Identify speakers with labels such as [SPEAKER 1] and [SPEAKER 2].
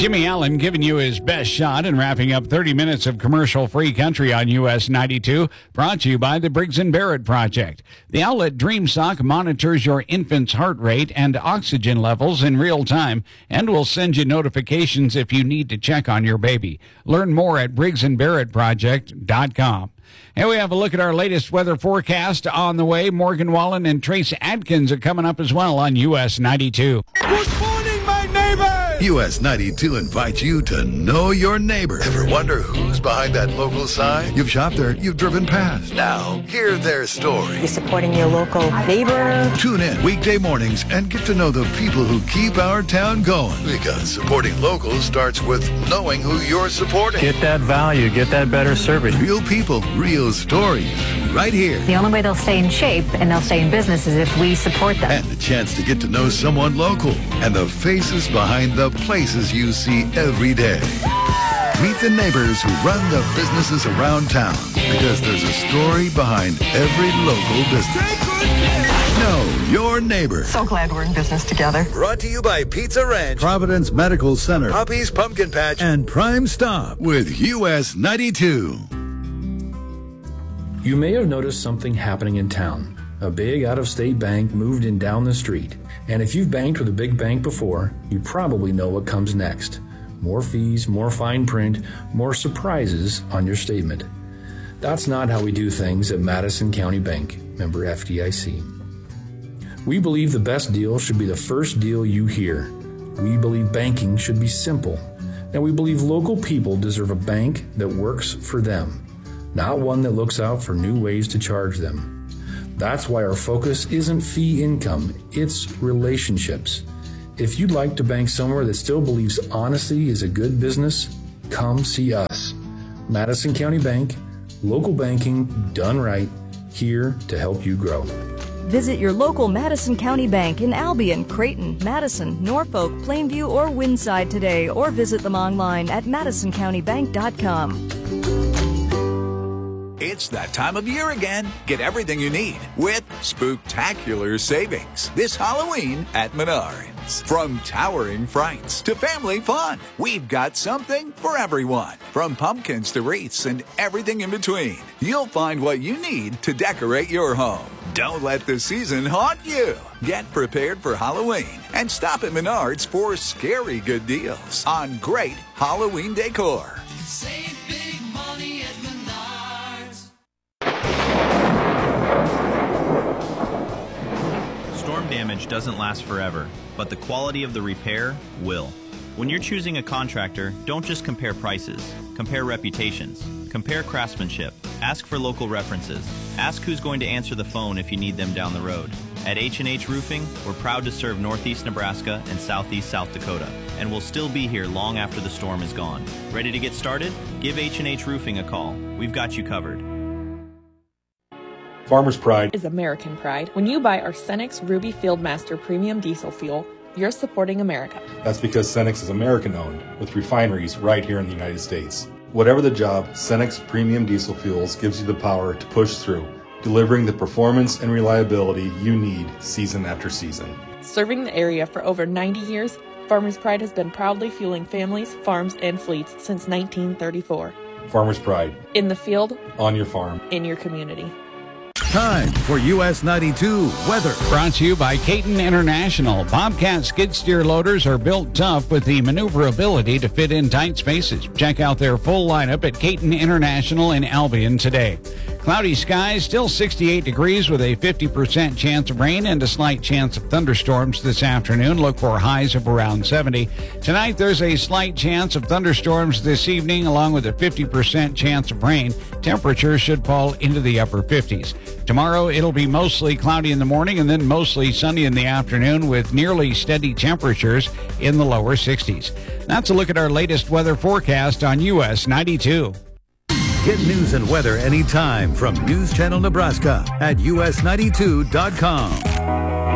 [SPEAKER 1] Jimmy Allen giving you his best shot and wrapping up 30 minutes of commercial-free country on US 92, brought to you by the Briggs & Barrett Project. The outlet DreamSock monitors your infant's heart rate and oxygen levels in real time and will send you notifications if you need to check on your baby. Learn more at briggsandbarrettproject.com. And we have a look at our latest weather forecast on the way. Morgan Wallen and Trace Adkins are coming up as well on US 92.
[SPEAKER 2] Good morning, my neighbors!
[SPEAKER 3] US 92 invites you to know your neighbor. Ever wonder who's behind that local sign? You've shopped there, you've driven past. Now, hear their story.
[SPEAKER 4] You're supporting your local neighbor.
[SPEAKER 3] Tune in weekday mornings and get to know the people who keep our town going. Because supporting locals starts with knowing who you're supporting.
[SPEAKER 5] Get that value, get that better service.
[SPEAKER 3] Real people, real stories, right here.
[SPEAKER 4] The only way they'll stay in shape and they'll stay in business is if we support them.
[SPEAKER 3] And the chance to get to know someone local and the faces behind the places you see every day. Meet the neighbors who run the businesses around town, because there's a story behind every local business. Know your neighbor.
[SPEAKER 6] So glad we're in business together.
[SPEAKER 3] Brought to you by Pizza Ranch, Providence Medical Center, Poppy's Pumpkin Patch, and Prime Stop with US 92.
[SPEAKER 7] You may have noticed something happening in town. A big out-of-state bank moved in down the street. And if you've banked with a big bank before, you probably know what comes next. More fees, more fine print, more surprises on your statement. That's not how we do things at Madison County Bank, member FDIC. We believe the best deal should be the first deal you hear. We believe banking should be simple. And we believe local people deserve a bank that works for them, not one that looks out for new ways to charge them. That's why our focus isn't fee income, it's relationships. If you'd like to bank somewhere that still believes honesty is a good business, come see us. Madison County Bank, local banking done right, here to help you grow.
[SPEAKER 8] Visit your local Madison County Bank in Albion, Creighton, Madison, Norfolk, Plainview, or Windside today, or visit them online at madisoncountybank.com.
[SPEAKER 9] It's that time of year again. Get everything you need with spooktacular savings this Halloween at Menards. From towering frights to family fun, we've got something for everyone. From pumpkins to wreaths and everything in between, you'll find what you need to decorate your home. Don't let the season haunt you. Get prepared for Halloween and stop at Menards for scary good deals on great Halloween decor.
[SPEAKER 10] Save big money at Menards.
[SPEAKER 11] Storm damage doesn't last forever, but the quality of the repair will. When you're choosing a contractor, don't just compare prices. Compare reputations. Compare craftsmanship. Ask for local references. Ask who's going to answer the phone if you need them down the road. At H&H Roofing, we're proud to serve Northeast Nebraska and Southeast South Dakota, and we'll still be here long after the storm is gone. Ready to get started? Give H&H Roofing a call. We've got you covered.
[SPEAKER 12] Farmer's Pride
[SPEAKER 13] is American pride. When you buy our Cenex Ruby Fieldmaster Premium Diesel Fuel, you're supporting America.
[SPEAKER 12] That's because Cenex is American-owned, with refineries right here in the United States. Whatever the job, Cenex Premium Diesel Fuels gives you the power to push through, delivering the performance and reliability you need season after season.
[SPEAKER 13] Serving the area for over 90 years, Farmer's Pride has been proudly fueling families, farms, and fleets since 1934.
[SPEAKER 12] Farmer's Pride.
[SPEAKER 13] In the field.
[SPEAKER 12] On your farm.
[SPEAKER 13] In your community.
[SPEAKER 3] Time for US 92 weather.
[SPEAKER 1] Brought to you by Caton International. Bobcat skid steer loaders are built tough with the maneuverability to fit in tight spaces. Check out their full lineup at Caton International in Albion today. Cloudy skies, still 68 degrees with a 50% chance of rain and a slight chance of thunderstorms this afternoon. Look for highs of around 70. Tonight, there's a slight chance of thunderstorms this evening, along with a 50% chance of rain. Temperatures should fall into the upper 50s. Tomorrow, it'll be mostly cloudy in the morning and then mostly sunny in the afternoon with nearly steady temperatures in the lower 60s. That's a look at our latest weather forecast on US 92.
[SPEAKER 3] Get news and weather anytime from News Channel Nebraska at us92.com.